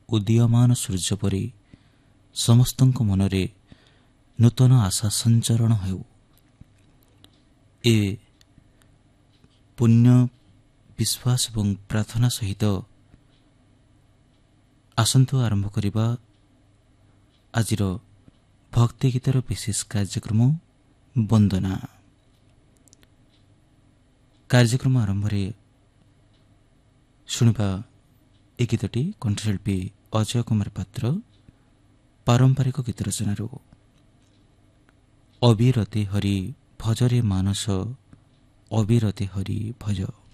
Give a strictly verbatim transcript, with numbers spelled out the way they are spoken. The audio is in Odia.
ଉଦୀୟମାନ ସୂର୍ଯ୍ୟ ପରି ସମସ୍ତଙ୍କ ମନରେ ନୂତନ ଆଶା ସଞ୍ଚରଣ ହେଉ। ଏ ପୁଣ୍ୟ ବିଶ୍ୱାସ ଏବଂ ପ୍ରାର୍ଥନା ସହିତ ଆସନ୍ତୁ ଆରମ୍ଭ କରିବା ଆଜିର ଭକ୍ତି ଗୀତର ବିଶେଷ କାର୍ଯ୍ୟକ୍ରମ ବନ୍ଦନା। କାର୍ଯ୍ୟକ୍ରମ ଆରମ୍ଭରେ ଶୁଣିବା ଏ ଗୀତଟି କଣ୍ଠଶିଳ୍ପୀ ଅଜୟ କୁମାର ପାତ୍ର ପାରମ୍ପରିକ ଗୀତ ରଚନାରୁ। ଅବିରତେ ହରି ଭଜରେ ମାନସ, ଅବିରତେ ହରି ଭଜ।